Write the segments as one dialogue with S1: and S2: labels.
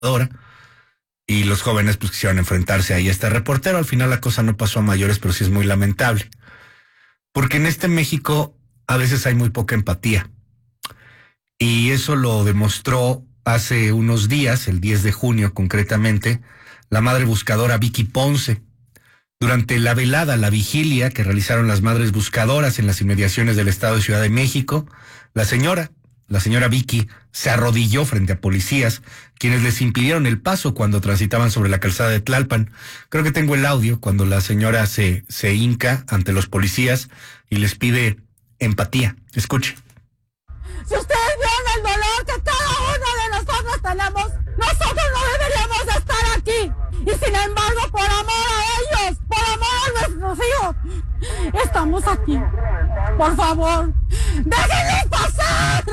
S1: y los jóvenes pues quisieron enfrentarse ahí a este reportero. Al final la cosa no pasó a mayores, pero sí es muy lamentable. Porque en este México a veces hay muy poca empatía. Y eso lo demostró hace unos días, el 10 de junio concretamente, la madre buscadora Vicky Ponce. Durante la velada, la vigilia que realizaron las madres buscadoras en las inmediaciones del estado de Ciudad de México, la señora Vicky, se arrodilló frente a policías, quienes les impidieron el paso cuando transitaban sobre la calzada de Tlalpan. Creo que tengo el audio cuando la señora se hinca ante los policías y les pide empatía. Escuche.
S2: Si ustedes vieron el dolor que cada uno de nosotros tenemos, nosotros no deberíamos de estar aquí. Y sin embargo, por amor a ellos, por amor a nuestros hijos, estamos aquí. Por favor, déjenles pasar.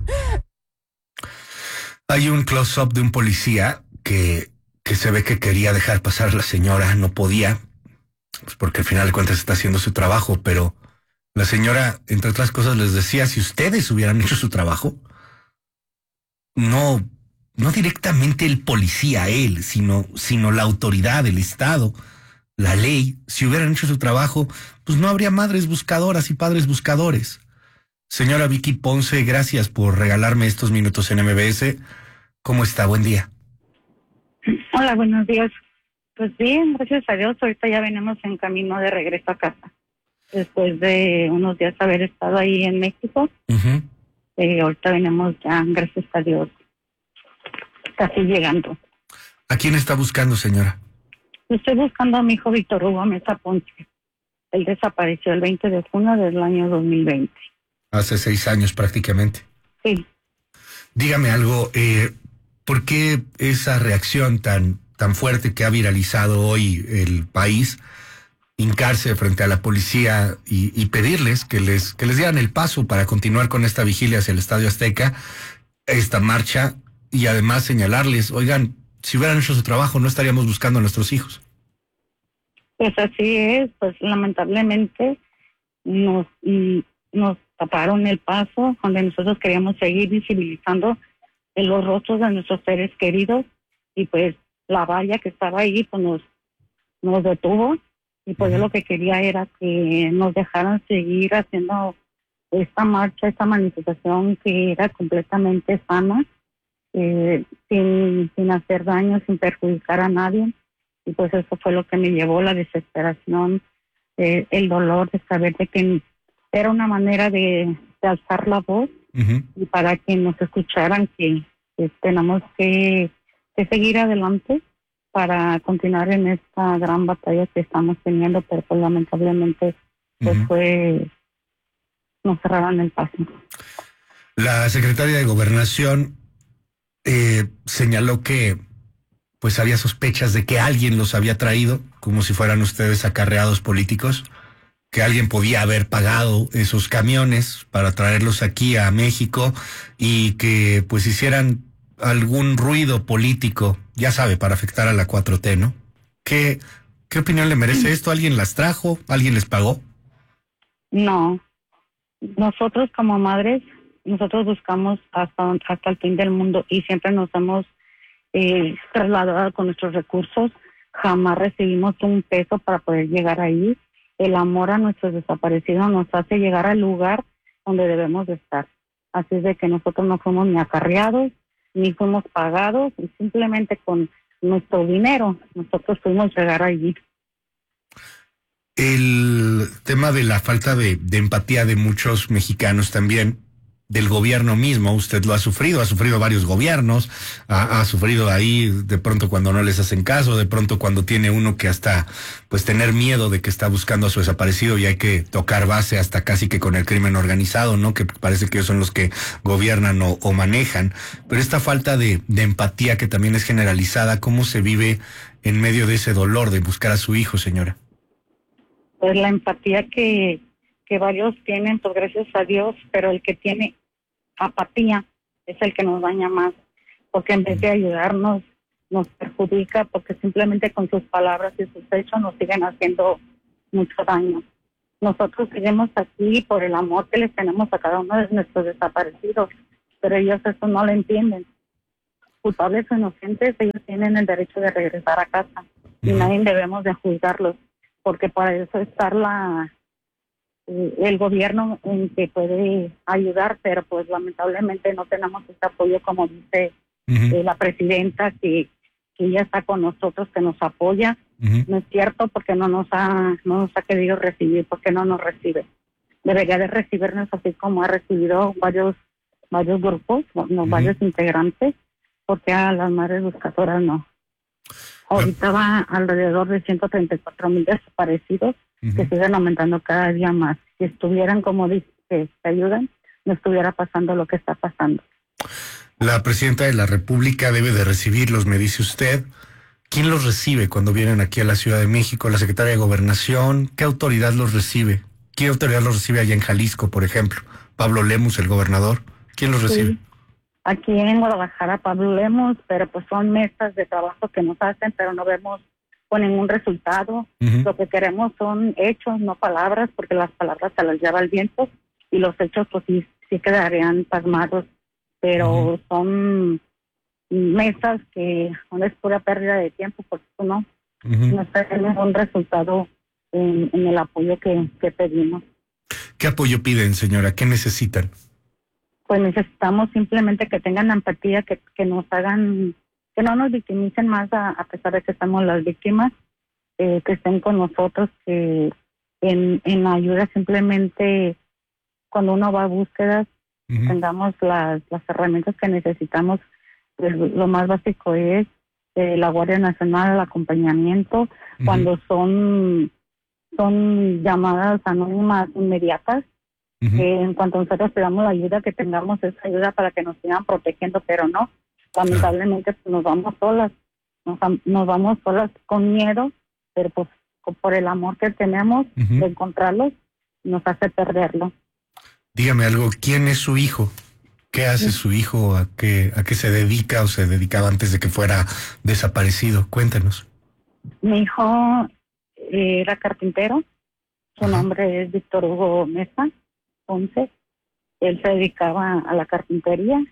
S1: Hay un close-up de un policía que se ve que quería dejar pasar a la señora, no podía, pues porque al final de cuentas está haciendo su trabajo, pero la señora, entre otras cosas, les decía, si ustedes hubieran hecho su trabajo, no directamente el policía, él, sino la autoridad, el Estado, la ley, si hubieran hecho su trabajo, pues no habría madres buscadoras y padres buscadores. Señora Vicky Ponce, gracias por regalarme estos minutos en MBS. ¿Cómo está? Buen día.
S3: Hola, buenos días. Pues bien, gracias a Dios. Ahorita ya venimos en camino de regreso a casa. Después de unos días haber estado ahí en México.
S1: Uh-huh.
S3: Ahorita venimos ya, gracias a Dios, casi llegando.
S1: ¿A quién está buscando, señora?
S3: Estoy buscando a mi hijo Víctor Hugo Mesa Ponce. Él desapareció el 20 de junio del año 2020.
S1: Hace 6 años prácticamente.
S3: Sí.
S1: Dígame algo, ¿por qué esa reacción tan fuerte que ha viralizado hoy el país, hincarse frente a la policía y pedirles que les dieran el paso para continuar con esta vigilia hacia el Estadio Azteca, esta marcha, y además señalarles, oigan, si hubieran hecho su trabajo no estaríamos buscando a nuestros hijos?
S3: Pues así es, pues lamentablemente nos taparon el paso donde nosotros queríamos seguir visibilizando en los rostros de nuestros seres queridos, y pues la valla que estaba ahí pues nos detuvo, y pues yo lo que quería era que nos dejaran seguir haciendo esta marcha, esta manifestación que era completamente sana, sin hacer daño, sin perjudicar a nadie. Y pues eso fue lo que me llevó, la desesperación, el dolor de saber de que era una manera de alzar la voz.
S1: Uh-huh.
S3: Y para que nos escucharan que tenemos que seguir adelante para continuar en esta gran batalla que estamos teniendo, pero pues lamentablemente pues
S1: Uh-huh.
S3: nos cerraron el paso.
S1: La secretaria de Gobernación señaló que pues había sospechas de que alguien los había traído, como si fueran ustedes acarreados políticos, que alguien podía haber pagado esos camiones para traerlos aquí a México y que pues hicieran algún ruido político, ya sabe, para afectar a la 4T, ¿no? ¿Qué opinión le merece esto? ¿Alguien las trajo? ¿Alguien les pagó?
S3: No, nosotros como madres, nosotros buscamos hasta el fin del mundo y siempre nos hemos trasladado con nuestros recursos. Jamás recibimos un peso para poder llegar ahí. El amor a nuestros desaparecidos nos hace llegar al lugar donde debemos de estar. Así es de que nosotros no fuimos ni acarreados, ni fuimos pagados, y simplemente con nuestro dinero nosotros fuimos llegar allí.
S1: El tema de la falta de empatía de muchos mexicanos también, del gobierno mismo, usted lo ha sufrido varios gobiernos, ha sufrido ahí de pronto cuando no les hacen caso, de pronto cuando tiene uno que hasta pues tener miedo de que está buscando a su desaparecido y hay que tocar base hasta casi que con el crimen organizado, ¿no? Que parece que ellos son los que gobiernan o manejan, pero esta falta de empatía que también es generalizada, ¿cómo se vive en medio de ese dolor de buscar a su hijo, señora?
S3: Pues la empatía que varios tienen, pues gracias a Dios, pero el que tiene apatía es el que nos daña más, porque en vez de ayudarnos nos perjudica, porque simplemente con sus palabras y sus hechos nos siguen haciendo mucho daño. Nosotros seguimos aquí por el amor que les tenemos a cada uno de nuestros desaparecidos, pero ellos eso no lo entienden. culpables o inocentes, ellos tienen el derecho de regresar a casa y nadie debemos de juzgarlos, porque para eso está el gobierno en que puede ayudar, pero pues lamentablemente no tenemos este apoyo, como dice la presidenta, que ella está con nosotros, que nos apoya. No es cierto, porque no nos ha querido recibir, porque no nos recibe. Debería de recibirnos así como ha recibido varios grupos, varios integrantes, porque a las madres buscadoras no. Ahorita va alrededor de 134,000 desaparecidos, que siguen aumentando cada día más. Si estuvieran, como dice, que ayudan, no estuviera pasando lo que está pasando.
S1: La presidenta de la República debe de recibirlos, me dice usted. ¿Quién los recibe cuando vienen aquí a la Ciudad de México? ¿La Secretaria de Gobernación? ¿Qué autoridad los recibe? ¿Qué autoridad los recibe allá en Jalisco, por ejemplo? ¿Pablo Lemus, el gobernador? ¿Quién los recibe?
S3: Sí. Aquí en Guadalajara, Pablo Lemus, pero pues son mesas de trabajo que nos hacen, pero no vemos con ningún resultado. Lo que queremos son hechos, no palabras, porque las palabras se las lleva el viento y los hechos pues sí quedarían pasmados, pero son mesas que no es pura pérdida de tiempo, porque no está ningún resultado en el apoyo que pedimos.
S1: ¿Qué apoyo piden, señora? ¿Qué necesitan?
S3: Pues necesitamos simplemente que tengan empatía, que nos hagan, que no nos victimicen más a pesar de que estamos las víctimas, que estén con nosotros, que en ayuda simplemente cuando uno va a búsquedas tengamos las herramientas que necesitamos. Pues lo más básico es la Guardia Nacional, el acompañamiento, cuando son llamadas anónimas inmediatas, que en cuanto nosotros pidamos la ayuda, que tengamos esa ayuda para que nos sigan protegiendo, pero no, lamentablemente pues, nos vamos solas con miedo, pero pues por el amor que tenemos de encontrarlos, nos hace perderlo.
S1: Dígame algo, ¿quién es su hijo? ¿Qué hace su hijo? ¿A qué se dedica o se dedicaba antes de que fuera desaparecido? Cuéntenos.
S3: Mi hijo era carpintero, su nombre es Víctor Hugo Mesa Ponce. Él se dedicaba a la carpintería.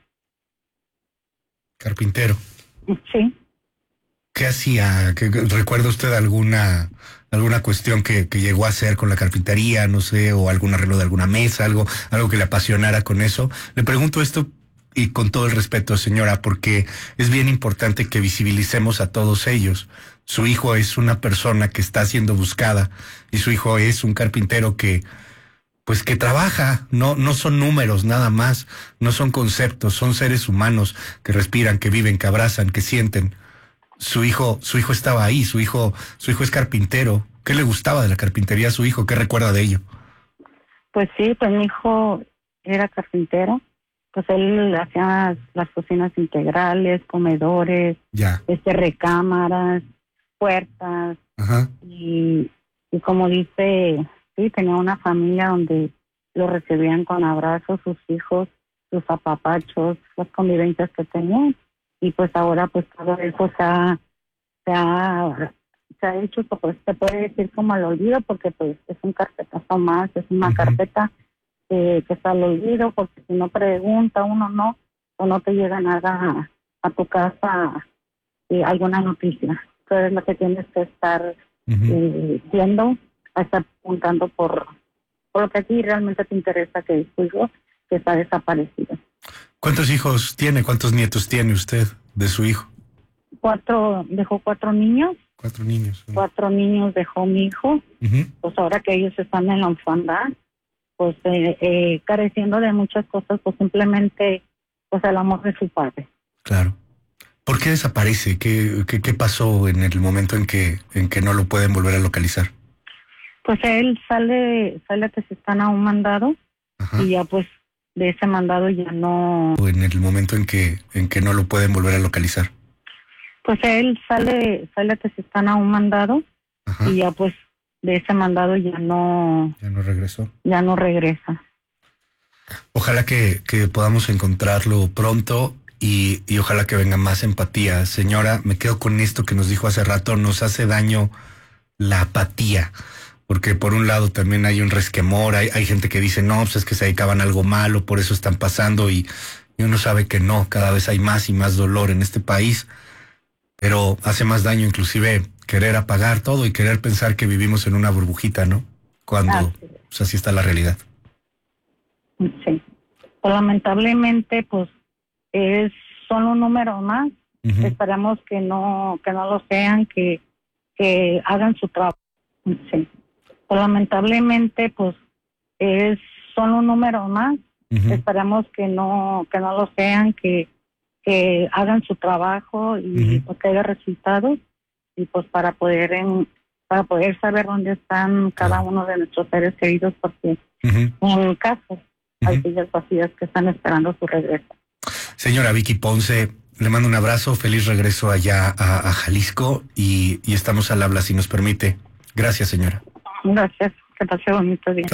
S1: ¿Carpintero?
S3: Sí.
S1: ¿Qué hacía? ¿Recuerda usted alguna cuestión que llegó a hacer con la carpintería, no sé, o algún arreglo de alguna mesa, algo que le apasionara con eso? Le pregunto esto y con todo el respeto, señora, porque es bien importante que visibilicemos a todos ellos. Su hijo es una persona que está siendo buscada y su hijo es un carpintero que trabaja, no son números nada más, no son conceptos, son seres humanos que respiran, que viven, que abrazan, que sienten. Su hijo estaba ahí, su hijo es carpintero. ¿Qué le gustaba de la carpintería a su hijo? ¿Qué recuerda de ello?
S3: Pues sí, pues mi hijo era carpintero. Pues él hacía las cocinas integrales, comedores, recámaras, puertas. Y como dice, sí, tenía una familia donde lo recibían con abrazos, sus hijos, sus apapachos, las convivencias que tenían. Y pues ahora pues todo eso se ha hecho, pues se puede decir como al olvido, porque pues es un carpetazo más, es una carpeta que está al olvido, porque si no pregunta uno no te llega nada a tu casa, alguna noticia. Entonces lo que tienes que estar viendo, estar preguntando por lo que a ti realmente te interesa, que es tu hijo que está desaparecido.
S1: ¿Cuántos hijos tiene? ¿Cuántos nietos tiene usted de su hijo?
S3: Dejó 4 niños.
S1: 4 niños.
S3: 4 niños dejó mi hijo. Pues ahora que ellos están en la orfandad, pues careciendo de muchas cosas, pues simplemente pues el amor de su padre. Claro.
S1: ¿Por qué desaparece? ¿Qué pasó en el momento en que no lo pueden volver a localizar?
S3: Pues él sale que se están a un mandado. Y ya pues de ese mandado ya no...
S1: En el momento en que no lo pueden volver a localizar.
S3: Pues él sale que se están a un mandado. Y ya pues de ese mandado ya no...
S1: Ya no regresó.
S3: Ya no regresa.
S1: Ojalá que podamos encontrarlo pronto y ojalá que venga más empatía. Señora, me quedo con esto que nos dijo hace rato, nos hace daño la apatía. Porque por un lado también hay un resquemor, hay gente que dice, no, pues es que se dedicaban a algo malo, por eso están pasando, y Y uno sabe que no, cada vez hay más y más dolor en este país, pero hace más daño inclusive querer apagar todo y querer pensar que vivimos en una burbujita, ¿no? Cuando pues, así está la realidad.
S3: Sí. Pues, lamentablemente, pues, son un número más. Uh-huh. Esperamos que no lo sean, que hagan su trabajo. Sí. Pues, lamentablemente, pues, son un número más. Uh-huh. Esperamos que no lo sean, que hagan su trabajo y uh-huh. pues, que haya resultados, y pues para poder saber dónde están cada uno de nuestros seres queridos, porque uh-huh. en casos hay villas vacías que están esperando su regreso.
S1: Señora Vicky Ponce, le mando un abrazo, feliz regreso allá a Jalisco y estamos al habla si nos permite. Gracias, señora.
S3: Gracias, que pase bonito día.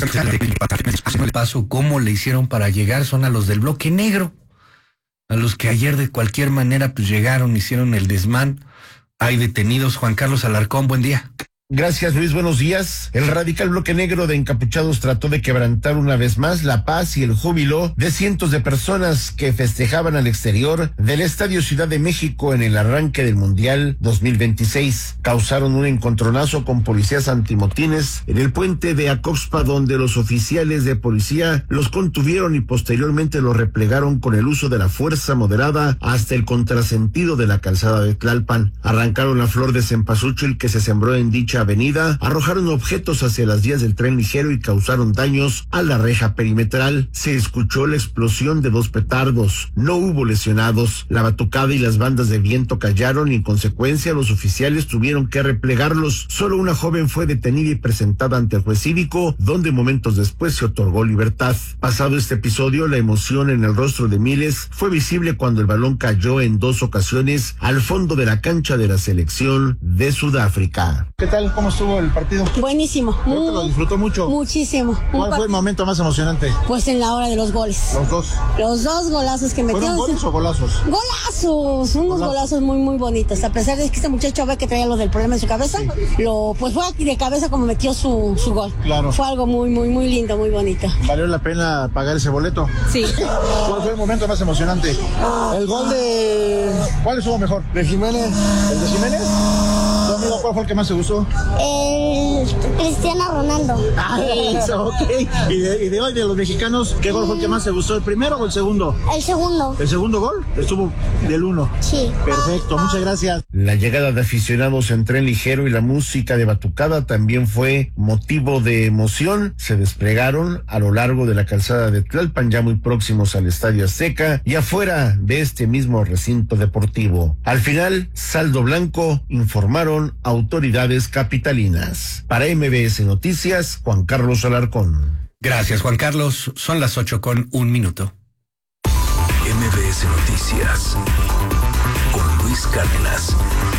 S1: El paso, ¿cómo le hicieron para llegar? Son a los del bloque negro, a los que ayer de cualquier manera pues llegaron, hicieron el desmán. Hay detenidos. Juan Carlos Alarcón, buen día.
S4: Gracias, Luis, buenos días. El radical bloque negro de encapuchados trató de quebrantar una vez más la paz y el júbilo de cientos de personas que festejaban al exterior del Estadio Ciudad de México en el arranque del Mundial 2026. Causaron un encontronazo con policías antimotines en el puente de Acoxpa, donde los oficiales de policía los contuvieron y posteriormente los replegaron con el uso de la fuerza moderada hasta el contrasentido de la calzada de Tlalpan. Arrancaron la flor de cempasúchil que se sembró en dicha avenida, arrojaron objetos hacia las vías del tren ligero y causaron daños a la reja perimetral. Se escuchó la explosión de 2 petardos. No hubo lesionados. La batucada y las bandas de viento callaron y en consecuencia los oficiales tuvieron que replegarlos. Solo una joven fue detenida y presentada ante el juez cívico, donde momentos después se otorgó libertad. Pasado este episodio, la emoción en el rostro de miles fue visible cuando el balón cayó en 2 ocasiones al fondo de la cancha de la selección de Sudáfrica.
S5: ¿Qué tal? ¿Cómo estuvo el partido?
S6: Buenísimo.
S5: ¿Lo disfrutó mucho?
S6: Muchísimo.
S5: ¿Cuál fue el momento más emocionante?
S6: Pues en la hora de los goles.
S5: ¿Los dos?
S6: Los 2 golazos que metieron.
S5: ¿Fueron goles o golazos?
S6: Golazos, unos golazos muy, muy bonitos. A pesar de que este muchacho ve que traía los del problema en su cabeza, sí. Pues fue aquí de cabeza como metió su gol.
S5: Claro.
S6: Fue algo muy, muy, muy lindo, muy bonito.
S5: ¿Valió la pena pagar ese boleto?
S6: Sí.
S5: ¿Cuál fue el momento más emocionante?
S7: El gol de...
S5: ¿Cuál estuvo mejor?
S7: De Jiménez.
S5: ¿El de Jiménez? ¿Tu amigo cuál fue el que más te gustó?
S8: El Cristiano Ronaldo.
S5: Eso, ok. ¿Y de hoy, de los mexicanos, qué gol fue el que más te gustó? ¿El primero o el segundo?
S8: El segundo.
S5: ¿El segundo gol? Estuvo del 1.
S8: Sí.
S5: Perfecto, muchas gracias.
S4: La llegada de aficionados en tren ligero y la música de batucada también fue motivo de emoción. Se desplegaron a lo largo de la calzada de Tlalpan, ya muy próximos al Estadio Azteca y afuera de este mismo recinto deportivo. Al final, saldo blanco, informaron autoridades capitalinas. Para MBS Noticias, Juan Carlos Alarcón.
S1: Gracias, Juan Carlos. Son las 8:01.
S9: MBS Noticias con Luis Cárdenas.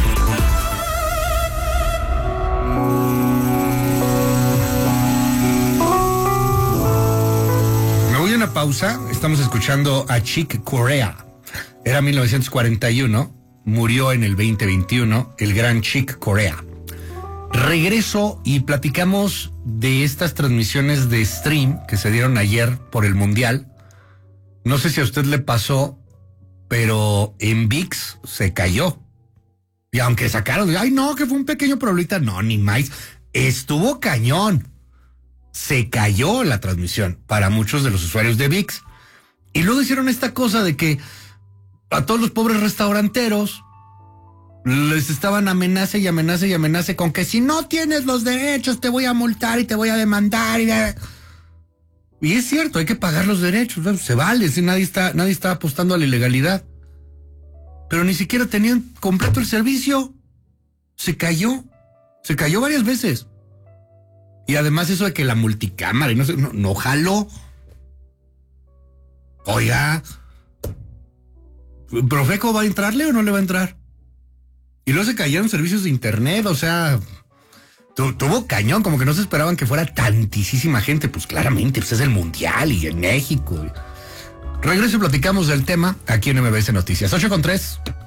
S1: Me voy a una pausa. Estamos escuchando a Chick Corea. Era 1941. Murió en el 2021 el gran Chick Corea. Regreso y platicamos de estas transmisiones de stream que se dieron ayer por el Mundial. No sé si a usted le pasó, pero en ViX se cayó. Y aunque sacaron, ay no, que fue un pequeño problemita, no, ni más. Estuvo cañón. Se cayó la transmisión para muchos de los usuarios de ViX. Y luego hicieron esta cosa de que a todos los pobres restauranteros les estaban amenaza y amenaza y amenaza con que si no tienes los derechos te voy a multar y te voy a demandar. Y es cierto, hay que pagar los derechos, ¿no? Se vale, si nadie está apostando a la ilegalidad. Pero ni siquiera tenían completo el servicio. Se cayó varias veces. Y además eso de que la multicámara y no jaló. Oiga, ¿Profeco va a entrarle o no le va a entrar? Y luego se cayeron servicios de internet, o sea, tuvo cañón, como que no se esperaban que fuera tantísima gente. Pues claramente, pues es el Mundial y en México. Regreso y platicamos del tema aquí en MBS Noticias. 8:03.